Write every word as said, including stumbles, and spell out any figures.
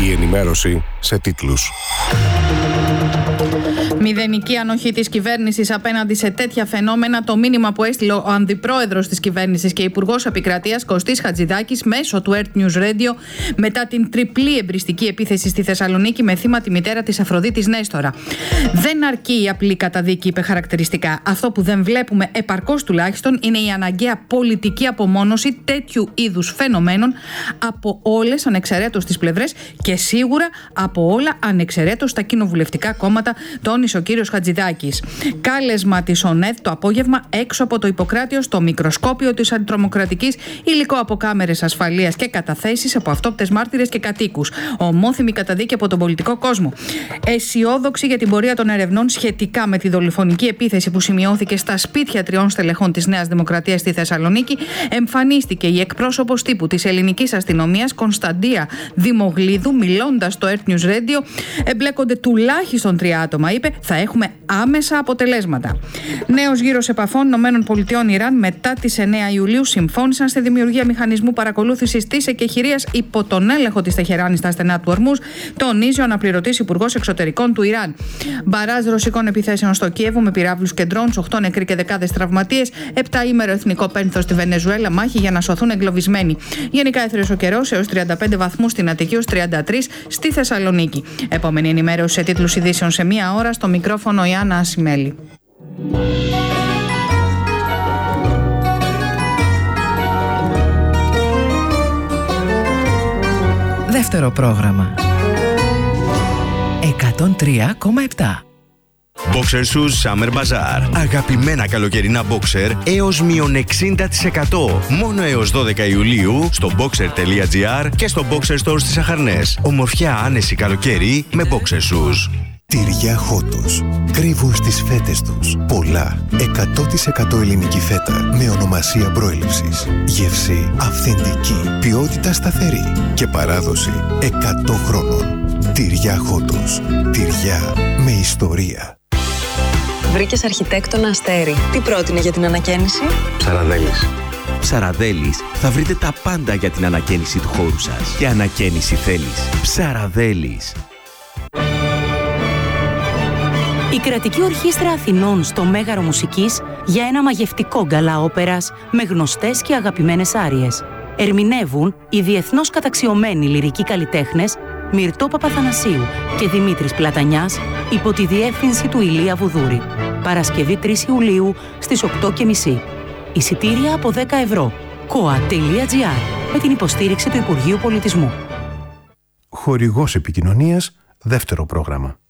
Η ενημέρωση σε τίτλους. Μηδενική ανοχή της κυβέρνησης απέναντι σε τέτοια φαινόμενα, το μήνυμα που έστειλε ο αντιπρόεδρος της κυβέρνησης και υπουργός επικρατείας Κωστής Χατζηδάκης μέσω του Earth News Radio μετά την τριπλή εμπριστική επίθεση στη Θεσσαλονίκη με θύμα τη μητέρα της Αφροδίτης Νέστορα. Δεν αρκεί η απλή καταδίκη, είπε χαρακτηριστικά. Αυτό που δεν βλέπουμε επαρκώς τουλάχιστον είναι η αναγκαία πολιτική απομόνωση τέτοιου είδους φαινομένων από όλες ανεξαιρέτως τις πλευρές και σίγουρα από όλα ανεξαιρέτως τα κοινοβουλευτικά κόμματα, τόνισε ο κύριος Χατζηδάκης. Κάλεσμα της ΟΝΕΔ το απόγευμα έξω από το Ιπποκράτειο στο μικροσκόπιο της αντιτρομοκρατικής, υλικό από κάμερες ασφαλείας και καταθέσεις από αυτόπτες μάρτυρες και κατοίκους. Ομόθυμη καταδίκη από τον πολιτικό κόσμο. Αισιόδοξη για την πορεία των ερευνών σχετικά με τη δολοφονική επίθεση που σημειώθηκε στα σπίτια τριών στελεχών της Νέας Δημοκρατίας στη Θεσσαλονίκη, εμφανίστηκε η εκπρόσωπος τύπου της ελληνικής αστυνομίας Κωνσταντία Δημογλίδου, μιλώντας στο Earth News Radio. Εμπλέκονται τουλάχιστον τρία άτομα, είπε, θα έχουμε άμεσα αποτελέσματα. Νέος γύρος επαφών ΗΠΑ-Ιράν μετά τις εννέα Ιουλίου συμφώνησαν στη δημιουργία μηχανισμού παρακολούθησης της εκεχηρίας υπό τον έλεγχο της Τεχεράνης στα στενά του Ορμούζ, τονίζει ο αναπληρωτής υπουργός εξωτερικών του Ιράν. Μπαράζ ρωσικών επιθέσεων στο Κίεβο με πυράβλους και ντρόουνς, οκτώ νεκροί και δεκάδες τραυματίες, επτάήμερο εθνικό πένθος στη Βενεζουέλα, μάχη για να σωθούν εγκλωβισμένοι. Γενικά έθριος ο καιρός έως τριάντα πέντε βαθμούς στην Αττική, έως τριάντα τρεις στη Θεσσαλονίκη. Επόμενη ενημέρωση σε τίτλους ειδήσεων σε μία ώρα, στο μικρόφωνο η Άννα Ασημέλη. Δεύτερο πρόγραμμα. εκατόν τρία κόμμα επτά. Boxer Shoes Summer Bazaar. Αγαπημένα καλοκαιρινά boxer έως μείον εξήντα τοις εκατό. Μόνο έως δώδεκα Ιουλίου στο boxer τελεία gr και στο Boxer Store στις Αχαρνές. Ομορφιά άνεση καλοκαίρι με Boxer Shoes. Τυριά Χότος. Κρύβουν στις φέτες τους πολλά. εκατό τοις εκατό ελληνική φέτα με ονομασία προέλευσης. Γεύση αυθεντική. Ποιότητα σταθερή. Και παράδοση εκατό χρόνων. Τυριά Χότος. Τυριά με ιστορία. Βρήκες αρχιτέκτονα Αστέρι. Τι πρότεινε για την ανακαίνιση? Ψαραδέλης. Ψαραδέλης θα βρείτε τα πάντα για την ανακαίνιση του χώρου σας. Και ανακαίνιση θέλεις. Ψαραδέλης. Η Κρατική Ορχήστρα Αθηνών στο Μέγαρο Μουσικής για ένα μαγευτικό γκαλά όπερας με γνωστές και αγαπημένες άριες. Ερμηνεύουν οι διεθνώς καταξιωμένοι λυρικοί καλλιτέχνες Μυρτώ Παπαθανασίου και Δημήτρης Πλατανιάς υπό τη διεύθυνση του Ηλία Βουδούρη. Παρασκευή τρεις Ιουλίου στις οκτώ και μισή. Εισιτήρια από δέκα ευρώ. κοα τελεία gr με την υποστήριξη του Υπουργείου Πολιτισμού. Χορηγός επικοινωνίας, δεύτερο πρόγραμμα.